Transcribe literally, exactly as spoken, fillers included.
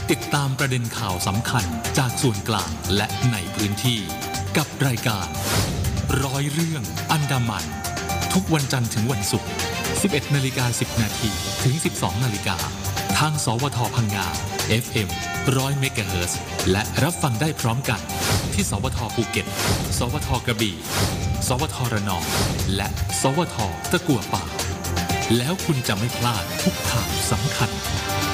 ติดตามประเด็นข่าวสำคัญจากส่วนกลางและในพื้นที่กับรายการร้อยเรื่องอันดามันทุกวันจันทร์ถึงวันศุกร์ สิบเอ็ดนาฬิกาสิบนาทีถึง สิบสองนาฬิกาทางสวทพังงา เอฟ เอ็ม หนึ่งร้อย เมกะเฮิรตซ์และรับฟังได้พร้อมกันที่สวทภูเก็ตสวทกระบี่สวทระนองและสวทตะกั่วป่าแล้วคุณจะไม่พลาดทุกข่าวสำคัญ